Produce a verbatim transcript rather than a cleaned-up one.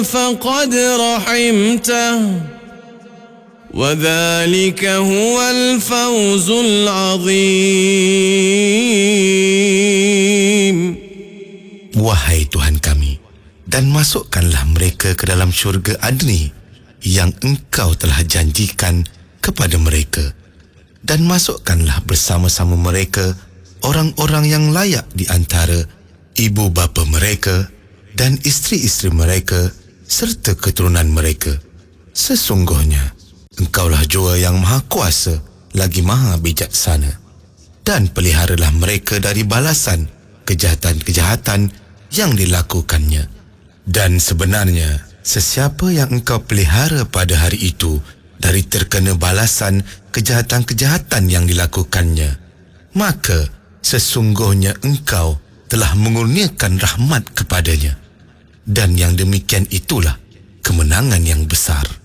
فقد رحمته وذلك هو الفوز العظيم. Wahai Tuhan kami, dan masukkanlah mereka ke dalam syurga Adni yang Engkau telah janjikan kepada mereka, dan masukkanlah bersama-sama mereka orang-orang yang layak di antara ibu bapa mereka dan isteri-isteri mereka serta keturunan mereka. Sesungguhnya Engkaulah jua yang maha kuasa lagi maha bijaksana. Dan peliharalah mereka dari balasan kejahatan-kejahatan yang dilakukannya. Dan sebenarnya sesiapa yang Engkau pelihara pada hari itu dari terkena balasan kejahatan-kejahatan yang dilakukannya, maka sesungguhnya Engkau telah mengurniakan rahmat kepadanya. Dan yang demikian itulah kemenangan yang besar.